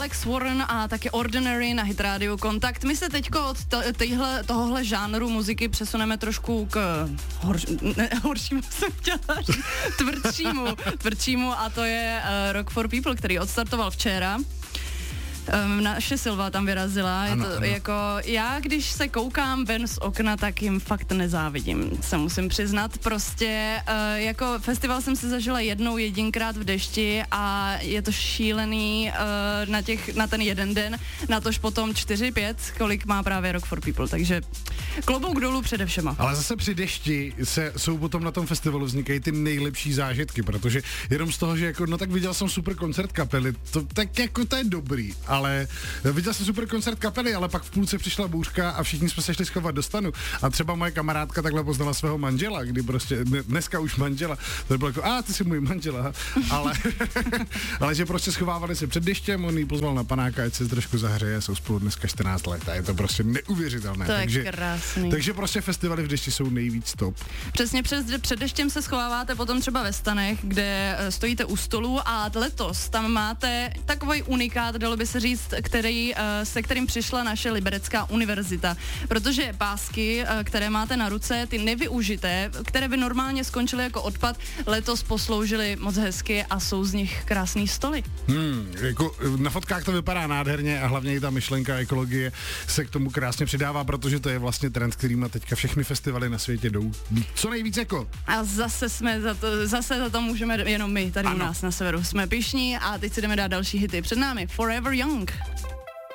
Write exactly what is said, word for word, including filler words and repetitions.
Alex Warren a taky Ordinary na Hit Radio Kontakt. My se teďko od t- tohohle žánru muziky přesuneme trošku k horš, ne, horšímu jsem chtěla říct, tvrdšímu, tvrdšímu a to je uh, Rock for People, který odstartoval včera. Um, naše Silva tam vyrazila, je ano, to ano. jako, já když se koukám ven z okna, tak jim fakt nezávidím, se musím přiznat, prostě uh, jako festival jsem si zažila jednou jedinkrát v dešti a je to šílený uh, na, těch, na ten jeden den, natož potom čtyři pět, kolik má právě Rock for People, takže klobouk dolů přede všema. Ale zase při dešti se, jsou potom na tom festivalu vznikají ty nejlepší zážitky, protože jenom z toho, že jako, no tak viděl jsem super koncert kapely, to tak jako to je dobrý, ale viděl jsem super koncert kapely, ale pak v půlce přišla bouřka a všichni jsme se šli schovat do stanu. A třeba moje kamarádka takhle poznala svého manžela, kdy prostě, dneska už manžela, to bylo jako, a ty jsi můj manžela, ale, ale že prostě schovávali se před deštěm, on jí pozval na panáka, ať se trošku zahřeje, jsou spolu dneska čtrnáct let a je to prostě neuvěřitelné. To takže, je krásný. Takže prostě festivaly v dešti jsou nejvíc top. Přesně přes, před deštěm se schováváte potom třeba ve stanech, kde stojíte u stolu a letos tam máte takový unikát, dalo by se říct, který, se kterým přišla naše Liberecká univerzita. Protože pásky, které máte na ruce, ty nevyužité, které by normálně skončily jako odpad, letos posloužily moc hezky a jsou z nich krásný stoly. Hmm, jako na fotkách to vypadá nádherně a hlavně i ta myšlenka ekologie se k tomu krásně přidává, protože to je vlastně trend, který má teďka všechny festivaly na světě jdou co nejvíc jako. A zase jsme za to, zase za to můžeme jenom my tady ano. U nás na severu. Jsme pyšní a teď si jdeme dát další hity. Před námi Forever Young.